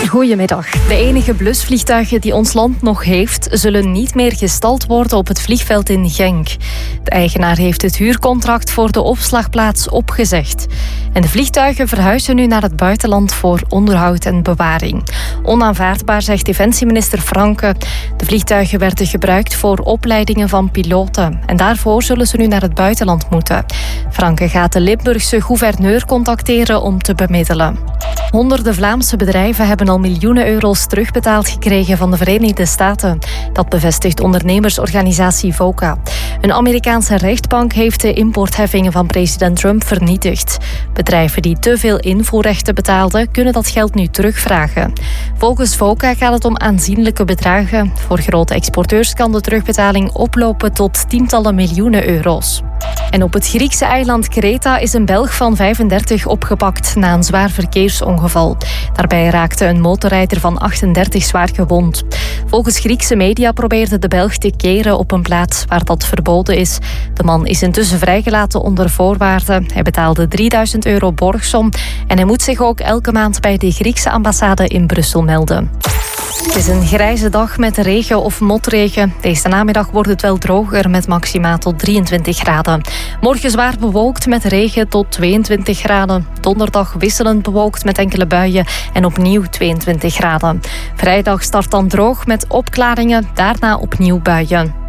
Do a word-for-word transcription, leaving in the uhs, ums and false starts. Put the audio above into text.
Goedemiddag. De enige blusvliegtuigen die ons land nog heeft, zullen niet meer gestald worden op het vliegveld in Genk. De eigenaar heeft het huurcontract voor de opslagplaats opgezegd. En de vliegtuigen verhuizen nu naar het buitenland voor onderhoud en bewaring. Onaanvaardbaar, zegt defensieminister Franke. De vliegtuigen werden gebruikt voor opleidingen van piloten. En daarvoor zullen ze nu naar het buitenland moeten. Franke gaat de Limburgse gouverneur contacteren om te bemiddelen. Honderden Vlaamse bedrijven hebben al miljoenen euro's terugbetaald gekregen van de Verenigde Staten. Dat bevestigt ondernemersorganisatie VOCA. Een Amerikaanse rechtbank heeft de importheffingen van president Trump vernietigd. Bedrijven die te veel invoerrechten betaalden, kunnen dat geld nu terugvragen. Volgens VOCA gaat het om aanzienlijke bedragen. Voor grote exporteurs kan de terugbetaling oplopen tot tientallen miljoenen euro's. En op het Griekse eiland Kreta is een Belg van vijfendertig opgepakt na een zwaar verkeersongeval. Daarbij raakte een motorrijder van achtendertig zwaar gewond. Volgens Griekse media probeerde de Belg te keren op een plaats waar dat verboden is. De man is intussen vrijgelaten onder voorwaarden. Hij betaalde drieduizend euro borgsom en hij moet zich ook elke maand bij de Griekse ambassade in Brussel melden. Het is een grijze dag met regen of motregen. Deze namiddag wordt het wel droger met maximaal tot drieëntwintig graden. Morgen zwaar bewolkt met regen tot tweeëntwintig graden. Donderdag wisselend bewolkt met enkele buien en opnieuw tweeëntwintig graden. Vrijdag start dan droog met opklaringen, daarna opnieuw buien.